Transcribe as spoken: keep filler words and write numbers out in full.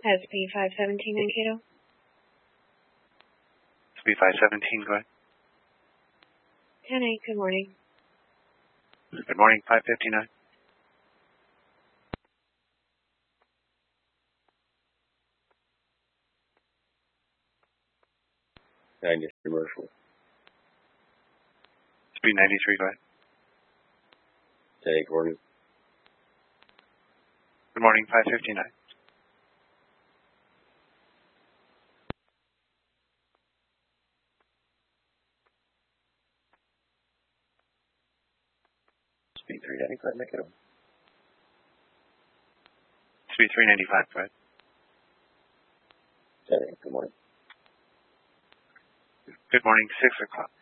S P five seventeen Mankato. S P five seventeen, go ahead. ten eight, good morning. Good morning, five fifty-nine. ninety commercial. Speed ninety-three, go ahead. ten eight, good morning. Good morning, five fifty-nine. Speed three ninety-five, make it up. Speed three ninety-five, go ahead. ten eight, good morning. Good morning, six o'clock.